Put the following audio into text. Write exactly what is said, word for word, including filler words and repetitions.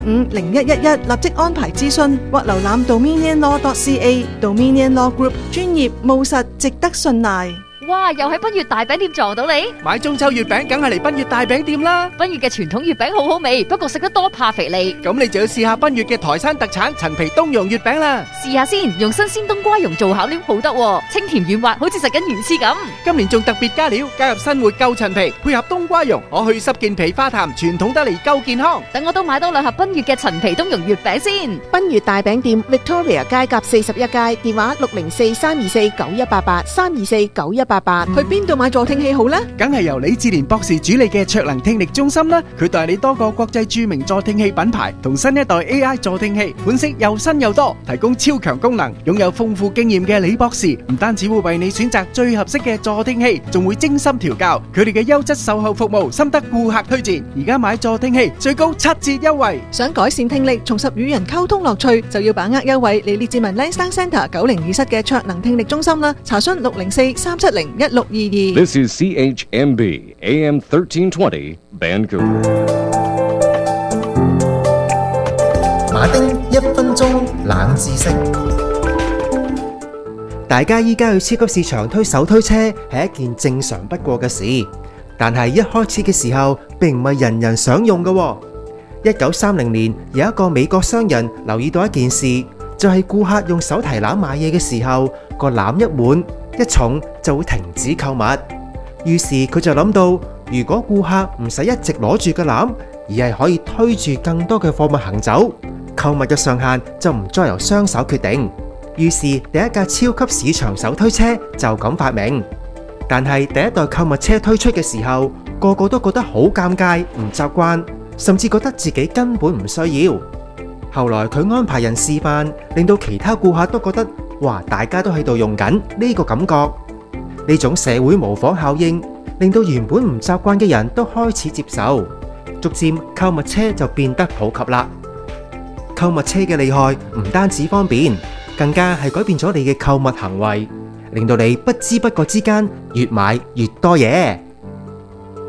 五零一一一，立即安排諮詢或瀏覽 dominion law dot c a。 Dominion Law Group 專業務實，值得信賴。 哇！又喺賓悅大餅店撞到你， 買中秋月餅梗係嚟賓悅大餅店啦！ 賓悅嘅傳統月餅好好味，不過食得多怕肥膩。 咁你就要試下賓悅嘅台山特產陳皮冬蓉月餅啦！ 試下先，用新鮮冬瓜蓉做巧料好得喎，清甜軟滑，好似食緊魚翅咁。 今年仲特別加料，加入新活夠陳皮，配合冬瓜蓉，我去濕健脾化痰，傳統得嚟夠健康。 等我都買多兩盒賓悅嘅陳皮冬蓉月餅先。 賓悅大餅店 Victoria 街甲四十一街，電話六零四三二四九一八八三二四九一八八。 去邊度買助聽器好呢？ 梗係由李志蓮博士主理嘅卓能聽力中心啦，佢代理多個國際著名助聽器品牌同新一代 A I 助聽器，款式又新又多，提供超強功能。擁有豐富經驗嘅李博士唔單止會為你選擇最合適嘅助聽器，仲會精心調教。佢哋嘅優質售後服務深得顧客推薦。而家買助聽器最高七折優惠。 想改善聽力，重拾與人溝通樂趣，就要把握優惠嚟列治文 Lansdowne Centre 九零二室嘅卓能聽力中心啦。查詢六零四三七零一六二二。 This is C H M B A M thirteen twenty Vancouver。 馬丁一分鐘冷知識。大家依家去超級市場推手推車係一件正常不過嘅事，但係一開始嘅時候並唔係人人想用嘅。一九三零年有一個美國商人留意到一件事，就係顧客用手提籃買嘢嘅時候，個籃一滿一重就會停止購物。於是佢就諗到，如果顧客唔使一直攞住個籃，而係可以推住更多嘅貨物行走，購物嘅上限就唔再由雙手決定。於是第一架超級市場手推車就咁發明。但係第一代購物車推出嘅時候，個個都覺得好尷尬，唔習慣，甚至覺得自己根本唔需要。後來佢安排人示範，令到其他顧客都覺得，哇，大家都喺度用緊呢個感覺。呢種社會模仿效應，令到原本唔習慣嘅人都開始接受，逐漸購物車就變得普及啦。購物車嘅厲害唔單止方便，更加係改變咗你嘅購物行為，令到你不知不覺之間越買越多嘢。